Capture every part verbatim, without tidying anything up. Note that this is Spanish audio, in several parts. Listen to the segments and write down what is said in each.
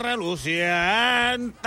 reluciente.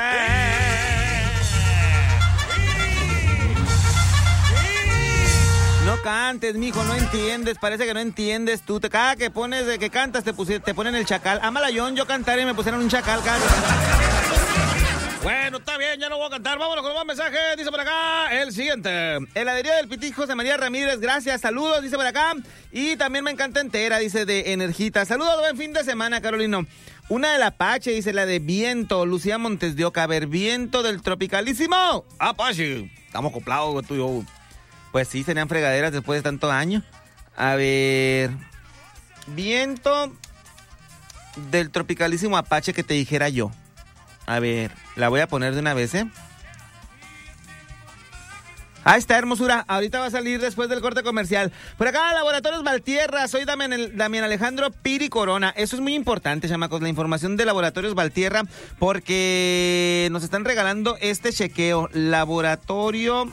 No cantes, mijo, no entiendes, parece que no entiendes tú. Te, cada que pones, de que cantas, te, puse, te ponen el chacal. Amalayón, yo cantaré y me pusieron un chacal, cada que Bueno, está bien, ya no voy a cantar. Vámonos con un mensaje. Dice por acá el siguiente. Heladería del Pití, José María Ramírez, gracias, saludos, dice por acá. Y también me encanta entera, dice de Energita. Saludos, buen fin de semana, Carolino. Una del Apache, dice la de Viento, Lucía Montes de Oca. A ver, Viento del Tropicalísimo. Apache, estamos acoplados tú y yo. Pues sí, serían fregaderas después de tantos años. A ver, Viento del Tropicalísimo Apache que te dijera yo. A ver, la voy a poner de una vez, ¿eh? Ahí está, hermosura. Ahorita va a salir después del corte comercial. Por acá, Laboratorios Valtierra. Soy Damián, Damián Alejandro Piri Corona. Eso es muy importante, chamacos, la información de Laboratorios Valtierra, porque nos están regalando este chequeo. Laboratorio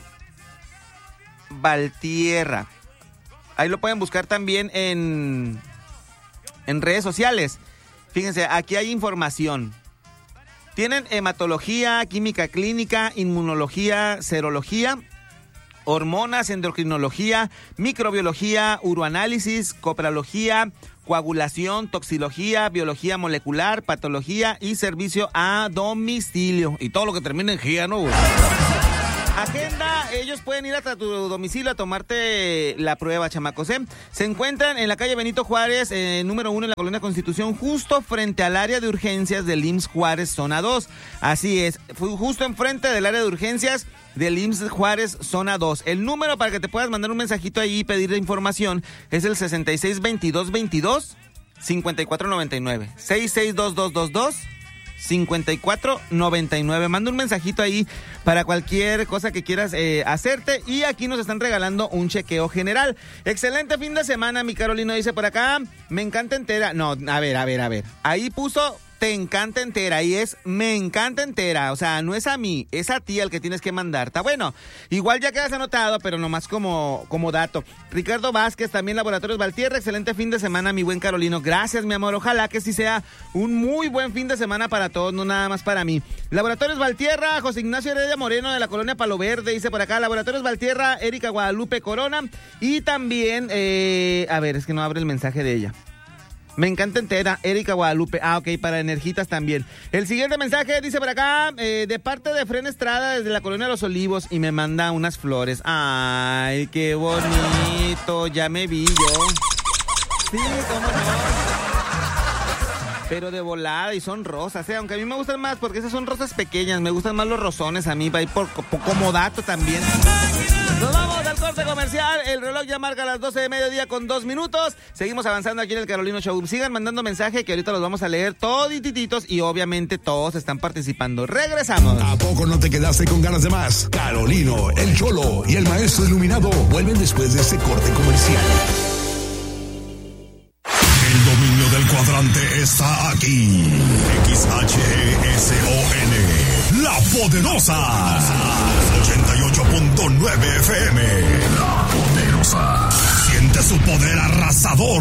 Valtierra. Ahí lo pueden buscar también en, en redes sociales. Fíjense, aquí hay información. Tienen hematología, química clínica, inmunología, serología, hormonas, endocrinología, microbiología, uroanálisis, coprología, coagulación, toxicología, biología molecular, patología y servicio a domicilio. Y todo lo que termine en G I A, ¿no? Agenda, ellos pueden ir hasta tu domicilio a tomarte la prueba, chamacos, ¿eh? Se encuentran en la calle Benito Juárez, eh, número uno en la Colonia Constitución, justo frente al área de urgencias del I M S S Juárez, zona dos. Así es, justo enfrente del área de urgencias del I M S S Juárez, zona dos. El número para que te puedas mandar un mensajito ahí y pedir información es el sesenta y seis veintidós veintidós cincuenta y cuatro noventa y nueve. sesenta y seis veintidós veintidós cincuenta y cuatro noventa y nueve. Manda un mensajito ahí para cualquier cosa que quieras eh, hacerte. Y aquí nos están regalando un chequeo general. Excelente fin de semana, mi Carolino. Dice por acá, me encanta entera. No, a ver, a ver, a ver. Ahí puso, te encanta entera. Y es, me encanta entera. O sea, no es a mí, es a ti el que tienes que mandar. Está bueno. Igual ya quedas anotado, pero nomás como, como dato. Ricardo Vázquez, también Laboratorios Valtierra. Excelente fin de semana, mi buen Carolino. Gracias, mi amor. Ojalá que sí sea un muy buen fin de semana para todos, no nada más para mí. Laboratorios Valtierra, José Ignacio Heredia Moreno de la colonia Palo Verde, dice por acá. Laboratorios Valtierra, Erika Guadalupe Corona. Y también, eh, a ver, es que no abre el mensaje de ella. Me encanta entera, Erika Guadalupe. Ah, ok, para Energitas también. El siguiente mensaje dice por acá, eh, de parte de Fren Estrada desde la colonia Los Olivos, y me manda unas flores. Ay, qué bonito, ya me vi yo. Sí, cómo no. Pero de volada, y son rosas, ¿eh? Aunque a mí me gustan más porque esas son rosas pequeñas. Me gustan más los rosones a mí, va a ir por, por como dato también. Nos vamos al corte comercial. El reloj ya marca las doce de mediodía con dos minutos. Seguimos avanzando aquí en el Carolino Show. Sigan mandando mensaje que ahorita los vamos a leer todititos y obviamente todos están participando. Regresamos. ¿A poco no te quedaste con ganas de más? Carolino, el Cholo y el Maestro Iluminado vuelven después de este corte comercial. El dominio del cuadrante está aquí. X H E S O N, La Poderosa. ochenta y ocho punto nueve F M. La Poderosa. Siente su poder arrasador.